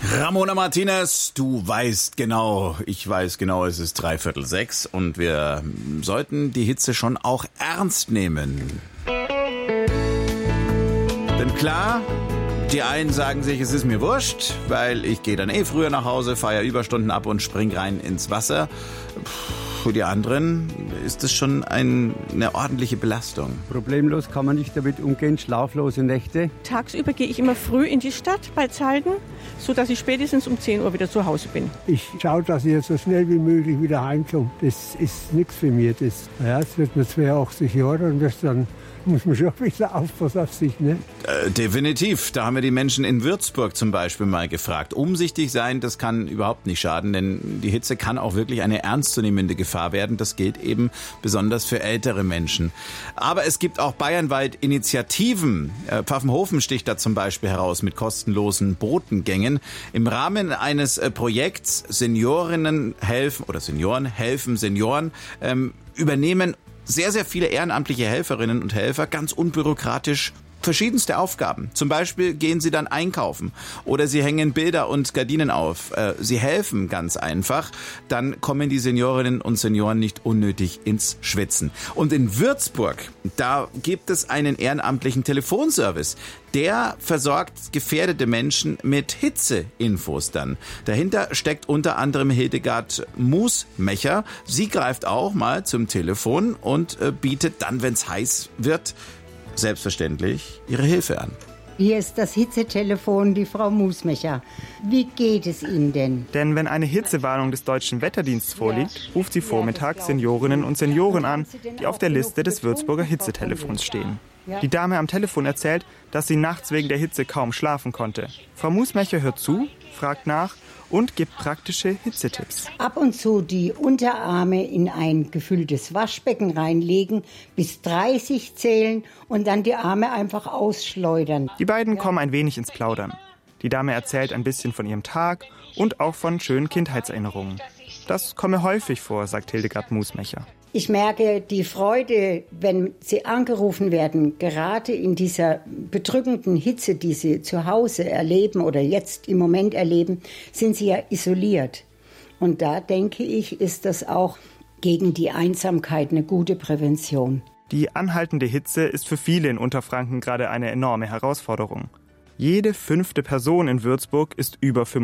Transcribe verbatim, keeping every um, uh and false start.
Ramona Martinez, du weißt genau, ich weiß genau, es ist dreiviertel sechs und wir sollten die Hitze schon auch ernst nehmen. Denn klar, die einen sagen sich, es ist mir wurscht, weil ich gehe dann eh früher nach Hause, feiere Überstunden ab und spring rein ins Wasser. Für die anderen ist es schon ein, eine ordentliche Belastung. Problemlos kann man nicht damit umgehen, schlaflose Nächte. Tagsüber gehe ich immer früh in die Stadt bei Zalden, sodass ich spätestens um zehn Uhr wieder zu Hause bin. Ich schaue, dass ich so schnell wie möglich wieder heimkomme. Das ist nichts für mich. Das, ja, jetzt wird man zweiundachtzig Jahre und das dann muss man schon ein bisschen aufpassen auf sich, ne? Äh, definitiv. Da haben wir die Menschen in Würzburg zum Beispiel mal gefragt. Umsichtig sein, das kann überhaupt nicht schaden, denn die Hitze kann auch wirklich eine ernstzunehmende Gefahr werden. Das gilt eben besonders für ältere Menschen. Aber es gibt auch bayernweit Initiativen. Äh, Pfaffenhofen sticht da zum Beispiel heraus mit kostenlosen Botengängen. Im Rahmen eines äh, Projekts Seniorinnen helfen oder Senioren helfen Senioren ähm, übernehmen sehr, sehr viele ehrenamtliche Helferinnen und Helfer ganz unbürokratisch verschiedenste Aufgaben. Zum Beispiel gehen sie dann einkaufen oder sie hängen Bilder und Gardinen auf. Sie helfen ganz einfach. Dann kommen die Seniorinnen und Senioren nicht unnötig ins Schwitzen. Und in Würzburg, da gibt es einen ehrenamtlichen Telefonservice. Der versorgt gefährdete Menschen mit Hitzeinfos dann. Dahinter steckt unter anderem Hildegard Musmecher. Sie greift auch mal zum Telefon und bietet dann, wenn es heiß wird, selbstverständlich ihre Hilfe an. Hier ist das Hitzetelefon, die Frau Musmecher. Wie geht es Ihnen denn? Denn wenn eine Hitzewarnung des Deutschen Wetterdienstes vorliegt, ruft sie vormittags Seniorinnen und Senioren an, die auf der Liste des Würzburger Hitzetelefons stehen. Die Dame am Telefon erzählt, dass sie nachts wegen der Hitze kaum schlafen konnte. Frau Musmecher hört zu, fragt nach und gibt praktische Hitzetipps. Ab und zu die Unterarme in ein gefülltes Waschbecken reinlegen, bis dreißig zählen und dann die Arme einfach ausschleudern. Die beiden kommen ein wenig ins Plaudern. Die Dame erzählt ein bisschen von ihrem Tag und auch von schönen Kindheitserinnerungen. Das komme häufig vor, sagt Hildegard Musmecher. Ich merke die Freude, wenn sie angerufen werden, gerade in dieser bedrückenden Hitze, die sie zu Hause erleben oder jetzt im Moment erleben, sind sie ja isoliert. Und da denke ich, ist das auch gegen die Einsamkeit eine gute Prävention. Die anhaltende Hitze ist für viele in Unterfranken gerade eine enorme Herausforderung. Jede fünfte Person in Würzburg ist über fünfundsechzig.